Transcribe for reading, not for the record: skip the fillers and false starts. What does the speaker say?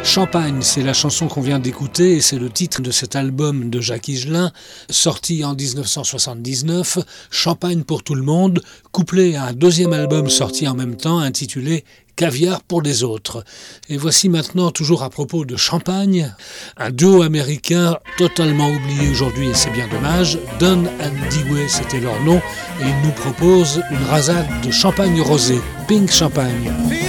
Champagne, c'est la chanson qu'on vient d'écouter et c'est le titre de cet album de Jacques Higelin, sorti en 1979, Champagne pour tout le monde, couplé à un deuxième album sorti en même temps intitulé Caviar pour les autres. Et voici maintenant, toujours à propos de Champagne, un duo américain totalement oublié aujourd'hui et c'est bien dommage. Don and Dewey, c'était leur nom, et ils nous proposent une rasade de champagne rosé, Pink Champagne.